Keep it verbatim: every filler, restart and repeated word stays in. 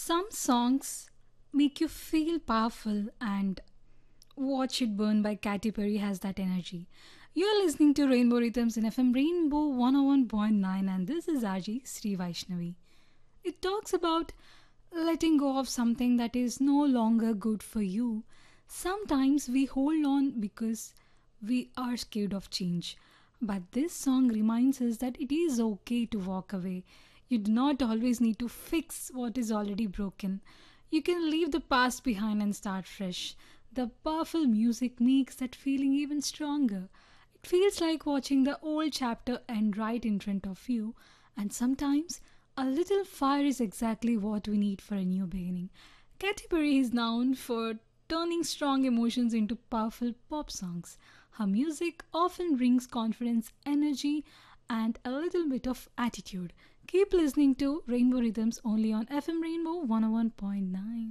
Some songs make you feel powerful, and Watch It Burn by Katy Perry has that energy. You're listening to Rainbow Rhythms in F M Rainbow one oh one point nine, and this is R J Sri Vaishnavi. It talks about letting go of something that is no longer good for you. Sometimes we hold on because we are scared of change. But this song reminds us that it is okay to walk away. You do not always need to fix what is already broken. You can leave the past behind and start fresh. The powerful music makes that feeling even stronger. It feels like watching the old chapter end right in front of you, and sometimes a little fire is exactly what we need for a new beginning. Katy Perry is known for turning strong emotions into powerful pop songs. Her music often brings confidence, energy, and a little bit of attitude. Keep listening to Rainbow Rhythms only on F M Rainbow one oh one point nine.